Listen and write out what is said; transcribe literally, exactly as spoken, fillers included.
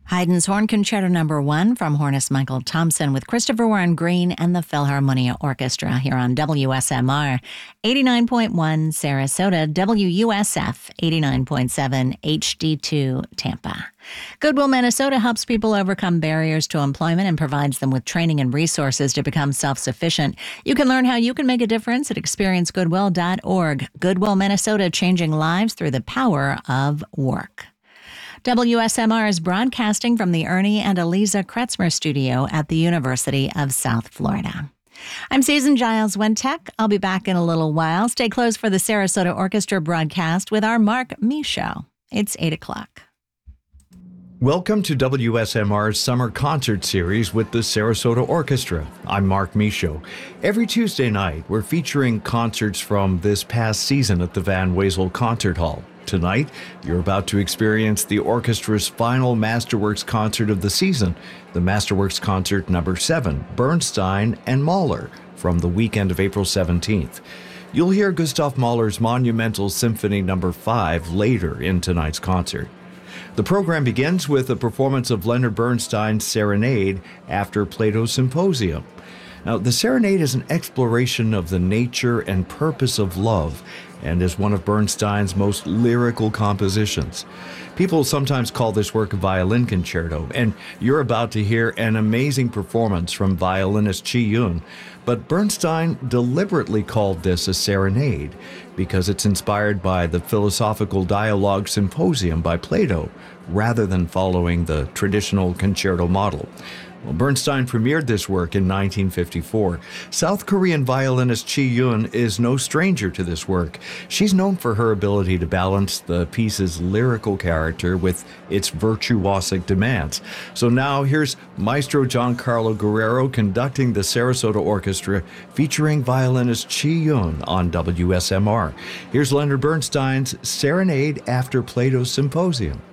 Haydn's Horn Concerto Number One from Hornist Michael Thompson with Christopher Warren Green and the Philharmonia Orchestra here on W S M R eighty-nine point one Sarasota, W U S F eighty-nine point seven H D two Tampa. Goodwill Minnesota helps people overcome barriers to employment and provides them with training and resources to become self-sufficient. You can learn how you can make a difference at experience goodwill dot org. Goodwill Minnesota, changing lives through the power of work. W S M R is broadcasting from the Ernie and Eliza Kretzmer studio at the University of South Florida. I'm Susan Giles Wentek. I'll be back in a little while. Stay close for the Sarasota Orchestra broadcast with our Mark Me Show. It's eight o'clock. Welcome to W S M R's Summer Concert Series with the Sarasota Orchestra. I'm Mark Michaud. Every Tuesday night, we're featuring concerts from this past season at the Van Wezel Concert Hall. Tonight, you're about to experience the orchestra's final Masterworks concert of the season, the Masterworks Concert Number seven, Bernstein and Mahler, from the weekend of April seventeenth. You'll hear Gustav Mahler's monumental Symphony Number five later in tonight's concert. The program begins with a performance of Leonard Bernstein's Serenade after Plato's Symposium. Now, the Serenade is an exploration of the nature and purpose of love and is one of Bernstein's most lyrical compositions. People sometimes call this work a violin concerto, and you're about to hear an amazing performance from violinist Chi Yun. But Bernstein deliberately called this a serenade because it's inspired by the philosophical dialogue Symposium by Plato, rather than following the traditional concerto model. Well, Bernstein premiered this work in nineteen fifty-four. South Korean violinist Chi Yun is no stranger to this work. She's known for her ability to balance the piece's lyrical character with its virtuosic demands. So now here's Maestro Giancarlo Guerrero conducting the Sarasota Orchestra, featuring violinist Chi Yun on W S M R. Here's Leonard Bernstein's Serenade after Plato's Symposium.